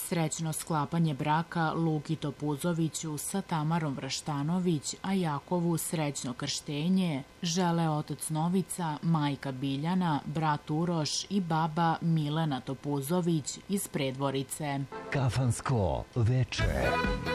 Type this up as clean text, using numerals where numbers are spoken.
srećno sklapanje braka Luki Topuzoviću sa Tamarom Vraštanović, a Jakovu srećno krštenje žele otac Novica, majka Biljana, brat Uroš i baba Milena Topuzović iz Predvorice. Kafansko veče.